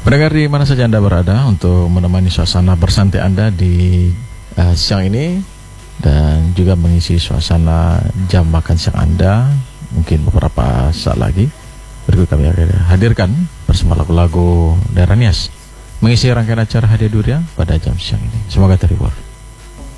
Pendengar di mana saja Anda berada untuk menemani suasana bersantai Anda di siang ini dan juga mengisi suasana jam makan siang Anda mungkin beberapa saat lagi. Berikut kami akan hadirkan bersama lagu-lagu Daerah Nias mengisi rangkaian acara Hadiah Durian pada jam siang ini. Semoga terhibur.